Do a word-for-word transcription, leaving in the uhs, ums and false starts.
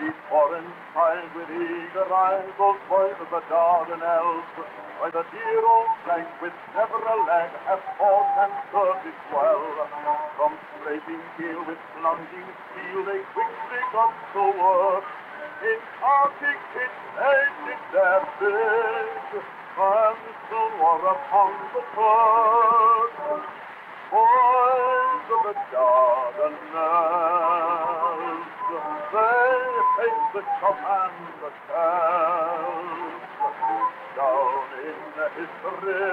These foreign spies with eager eyes, those boys of the Dardanelles, by the dear old flank with never a lag have fought and served it well. From scraping keel with plunging steel they quickly got to work. In Arctic heat they did their bid, and soon were upon the Turk. Boys of the Dardanelles, they hate the chop and the shells. Down in history